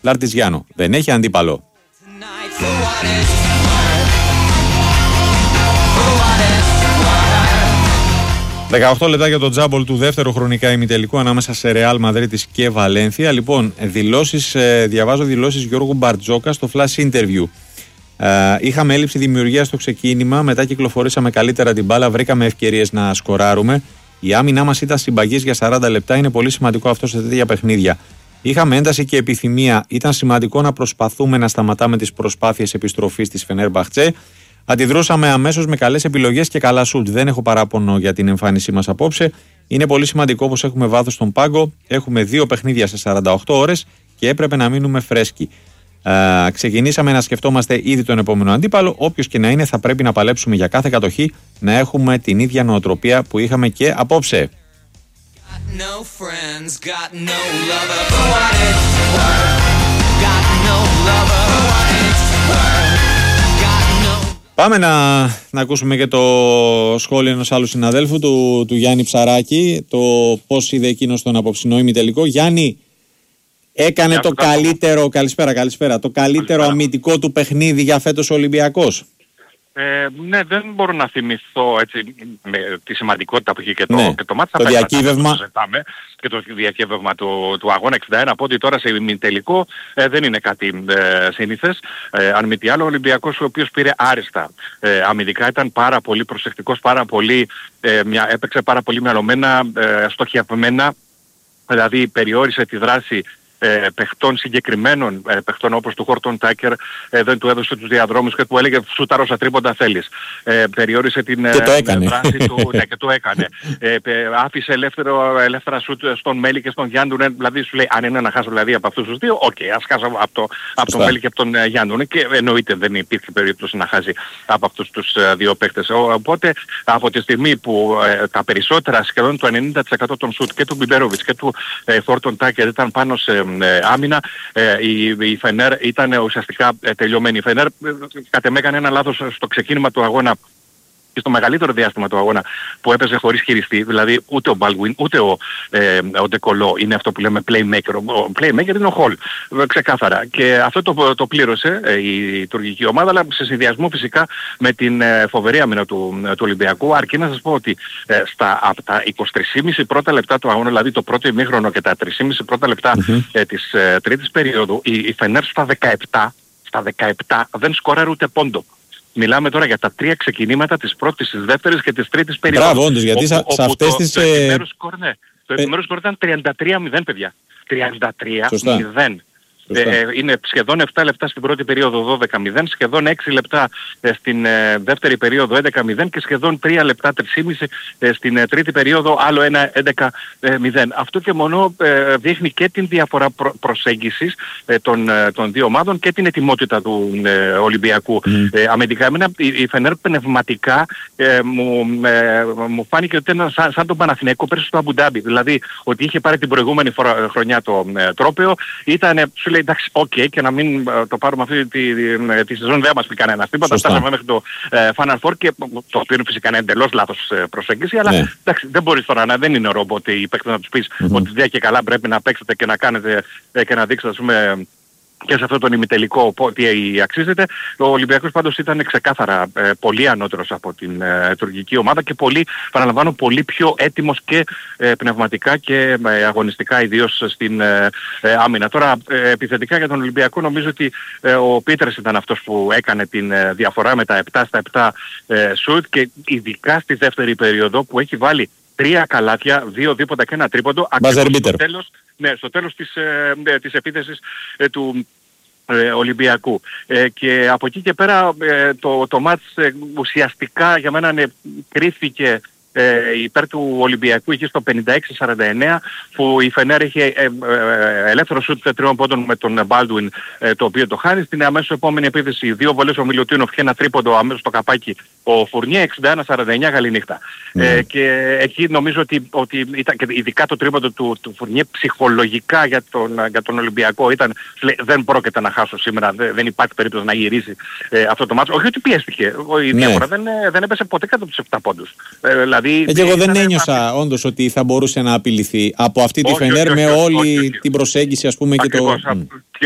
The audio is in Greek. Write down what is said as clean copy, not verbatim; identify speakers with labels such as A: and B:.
A: Λαρτιζιάνο. Δεν έχει αντίπαλο. 18 λεπτά για το τζάμπολ του δεύτερου χρονικά ημιτελικού ανάμεσα σε Ρεάλ Μαδρίτης και Βαλένθια. Λοιπόν, διαβάζω δηλώσεις Γιώργου Μπαρτζόκα στο flash interview. Είχαμε έλλειψη δημιουργίας στο ξεκίνημα, μετά κυκλοφορήσαμε καλύτερα την μπάλα, βρήκαμε ευκαιρίες να σκοράρουμε. Η άμυνά μας ήταν συμπαγής για 40 λεπτά, είναι πολύ σημαντικό αυτό σε τέτοια παιχνίδια. Είχαμε ένταση και επιθυμία, ήταν σημαντικό να προσπαθούμε να σταματάμε τις προσπάθειες επιστροφής της Φενέρμπαχτσε. Αντιδρούσαμε αμέσως με καλές επιλογές και καλά σουτ. Δεν έχω παράπονο για την εμφάνισή μας απόψε. Είναι πολύ σημαντικό πως έχουμε βάθος στον πάγκο. Έχουμε 2 παιχνίδια σε 48 ώρες και έπρεπε να μείνουμε φρέσκοι. Ξεκινήσαμε να σκεφτόμαστε ήδη τον επόμενο αντίπαλο. Όποιος και να είναι, θα πρέπει να παλέψουμε για κάθε κατοχή, να έχουμε την ίδια νοοτροπία που είχαμε και απόψε. Πάμε να ακούσουμε και το σχόλιο ενός άλλου συναδέλφου του Γιάννη Ψαράκη, το πώς είδε εκείνος τον απόψινό ημιτελικό. Γιάννη, έκανε το καλύτερο, καλησπέρα, το καλύτερο αμυντικό του παιχνίδι για φέτος ο Ολυμπιακός.
B: Ναι, δεν μπορώ να θυμηθώ έτσι με τη σημαντικότητα που είχε και το μάτι.
A: Το διακύβευμα.
B: Και το διακύβευμα του αγώνα 61, από ότι τώρα σε ημιτελικό δεν είναι κάτι σύνηθες. Αν μη τι άλλο, ο Ολυμπιακός, ο οποίος πήρε άριστα αμυντικά, ήταν πάρα πολύ προσεκτικός, έπαιξε πάρα πολύ μυαλωμένα, στοχευμένα, δηλαδή περιόρισε τη δράση παιχτών συγκεκριμένων παιχτών όπως του Χόρτον Τάκερ, δεν του έδωσε τους διαδρόμους και του έλεγε σούταρ όσα τρίποντα θέλεις. Περιόρισε την δράση του, ναι, και το έκανε. Άφησε ελεύθερα σούτ στον Μέλη και στον Γιάννουnen, δηλαδή σου λέει αν είναι να χάσω δηλαδή από αυτούς τους δύο, ας χάσω από τον Μέλη και από τον Γιάννουnen, και εννοείται δεν υπήρχε περίπτωση να χάσει από αυτούς τους δύο παίκτες. Οπότε από τη στιγμή που τα περισσότερα, σχεδόν το 90% των σούτ και του Μπιμπέροβιτς και του Χόρτον Τάκερ ήταν πάνω σε άμυνα, η Φενέρ ήταν ουσιαστικά τελειωμένη. Η Φενέρ κατ' εμέ έκανε ένα λάθος στο ξεκίνημα του αγώνα και στο μεγαλύτερο διάστημα του αγώνα που έπαιζε χωρίς χειριστή, δηλαδή ούτε ο Μπάλγουιν ούτε ο Ντεκολό είναι αυτό που λέμε playmaker. Ο playmaker είναι ο Χολ, ξεκάθαρα. Και αυτό το πλήρωσε η τουρκική ομάδα, αλλά σε συνδυασμό φυσικά με την φοβερή άμυνα του Ολυμπιακού. Αρκεί να σας πω ότι από τα 23,5 πρώτα λεπτά του αγώνα, δηλαδή το πρώτο ημίχρονο και τα 3,5 πρώτα λεπτά της τρίτης περίοδου, η Φενέρ στα 17 δεν σκόραρε ούτε πόντο. Μιλάμε τώρα για τα 3 ξεκινήματα της πρώτης, της δεύτερης και της τρίτης περίοδου.
A: Μπράβο, όντως, γιατί σε αυτές τις...
B: Το επιμέρους σκορ ήταν 33-0, παιδιά. 33-0. Είναι σχεδόν 7 λεπτά στην πρώτη περίοδο 12-0, σχεδόν 6 λεπτά στην δεύτερη περίοδο 11-0 και σχεδόν 3 λεπτά 3,5 στην τρίτη περίοδο άλλο ένα 11-0. Αυτό και μόνο δείχνει και την διαφορά προσέγγισης των δύο ομάδων και την ετοιμότητα του Ολυμπιακού. Αμυντικά εμένα η Φενέρ πνευματικά μου φάνηκε ότι ήταν σαν τον Παναθηναϊκό πέρσι στο Αμπουντάμπι. Δηλαδή ότι είχε πάρει την προηγούμενη χρονιά το τρόπαιο, ήταν, σου λέει εντάξει, και να μην το πάρουμε αυτή τη σεζόν δεν μας πει κανένας τίποτα. Φτάσαμε μέχρι το Final Four, και το οποίο είναι φυσικά ένα εντελώς λάθος προσέγγιση, αλλά εντάξει, δεν μπορείς τώρα δεν είναι ρομπότ οι παίκτες να τους πεις ότι δια και καλά πρέπει να παίξετε και να κάνετε και να δείξετε, ας πούμε, και σε αυτό τον ημιτελικό τι αξίζεται. Ο Ολυμπιακός πάντως ήταν ξεκάθαρα πολύ ανώτερος από την τουρκική ομάδα και παραλαμβάνω, πολύ πιο έτοιμος και πνευματικά και αγωνιστικά, ιδίως στην άμυνα. Τώρα επιθετικά για τον Ολυμπιακό νομίζω ότι ο Πίτερς ήταν αυτός που έκανε την διαφορά με τα 7-7 σουτ, και ειδικά στη δεύτερη περίοδο που έχει βάλει 3 καλάθια, 2 δίποτα και ένα τρίποντο, στο τέλος της επίθεσης του Ολυμπιακού. Και από εκεί και πέρα το μάτς ουσιαστικά για μένα κρίθηκε υπέρ του Ολυμπιακού εκεί στο 56-49, που η Φενέρ είχε ελεύθερο σούτ 3 πόντων με τον Μπάλντουιν, το οποίο το χάνει. Στην αμέσως επόμενη επίθεση 2 βολές ο Μιλουτίνοφ και ένα τρίποντο αμέσως στο καπάκι ο Φουρνιέ, 61-49, καλή νύχτα. Και εκεί νομίζω ότι ήταν, και ειδικά το τρίποντο του Φουρνιέ ψυχολογικά για τον Ολυμπιακό ήταν, δεν πρόκειται να χάσω σήμερα, δεν υπάρχει περίπτωση να γυρίσει αυτό το μάτσο. Όχι ότι πιέστηκε, η διαφορά δεν έπεσε ποτέ κάτω από τους 7 πόντους.
A: Και εγώ δεν ένιωσα όντως ότι θα μπορούσε να απειληθεί από αυτή τη Φενέρ με όλη την προσέγγιση, ας πούμε, και το...